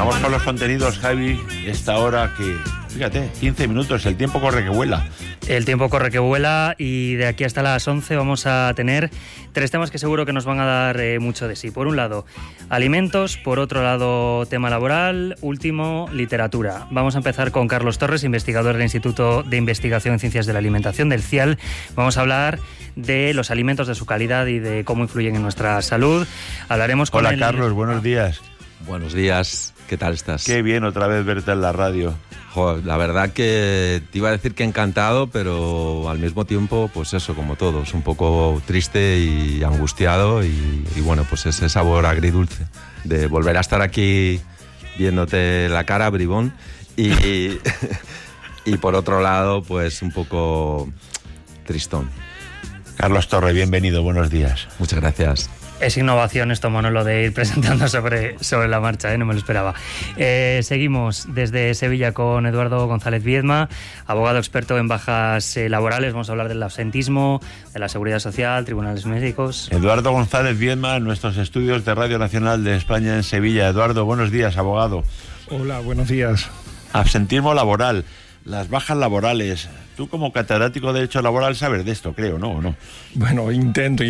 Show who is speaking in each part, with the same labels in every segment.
Speaker 1: Vamos con los contenidos, Javi, esta hora que, fíjate, 15 minutos, el tiempo corre que vuela.
Speaker 2: El tiempo corre que vuela y de aquí hasta las 11 vamos a tener 3 temas que seguro que nos van a dar mucho de sí. Por un lado, alimentos, por otro lado, tema laboral, último, literatura. Vamos a empezar con Carlos Torres, investigador del Instituto de Investigación en Ciencias de la Alimentación, del CIAL. Vamos a hablar de los alimentos, de su calidad y de cómo influyen en nuestra salud. Hablaremos con
Speaker 1: Hola, Carlos, buenos días.
Speaker 3: Buenos días, ¿qué tal estás?
Speaker 1: Qué bien otra vez verte en la radio.
Speaker 3: Joder, la verdad que te iba a decir que encantado, pero al mismo tiempo, pues eso, como todos, un poco triste y angustiado y bueno, pues ese sabor agridulce de volver a estar aquí viéndote la cara, bribón, y por otro lado, pues un poco tristón.
Speaker 1: Carlos Torres, bienvenido, buenos días.
Speaker 3: Muchas gracias.
Speaker 2: Es innovación esto, Manolo, de ir presentando sobre la marcha, no me lo esperaba. Seguimos desde Sevilla con Eduardo González Viedma, abogado experto en bajas laborales. Vamos a hablar del absentismo, de la seguridad social, tribunales médicos.
Speaker 1: Eduardo González Viedma, en nuestros estudios de Radio Nacional de España en Sevilla. Eduardo, buenos días, abogado.
Speaker 4: Hola, buenos días.
Speaker 1: Absentismo laboral, las bajas laborales. Tú como catedrático de Derecho Laboral sabes de esto, creo, ¿no? ¿O no?
Speaker 4: Bueno, intento.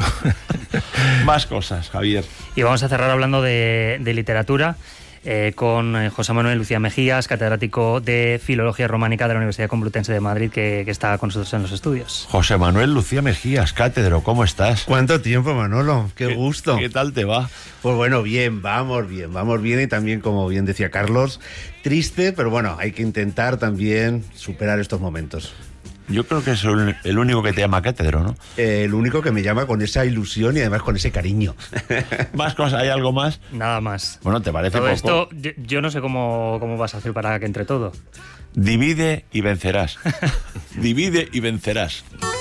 Speaker 1: Más cosas, Javier.
Speaker 2: Y vamos a cerrar hablando de literatura con José Manuel Lucía Mejías, catedrático de Filología Románica de la Universidad Complutense de Madrid, que está con nosotros en los estudios.
Speaker 1: José Manuel Lucía Mejías, cátedro, ¿cómo estás?
Speaker 5: ¿Cuánto tiempo, Manolo? Qué gusto.
Speaker 1: ¿Qué tal te va?
Speaker 5: Pues bueno, vamos bien y también, como bien decía Carlos, triste, pero bueno, hay que intentar también superar estos momentos.
Speaker 1: Yo creo que es el único que te llama cátedro, ¿no?
Speaker 5: El único que me llama con esa ilusión y además con ese cariño.
Speaker 1: ¿Más cosas? ¿Hay algo más?
Speaker 2: Nada más.
Speaker 1: Bueno, ¿te parece
Speaker 2: todo
Speaker 1: poco?
Speaker 2: Esto, yo no sé cómo vas a hacer para que entre todo.
Speaker 1: Divide y vencerás. Divide y vencerás.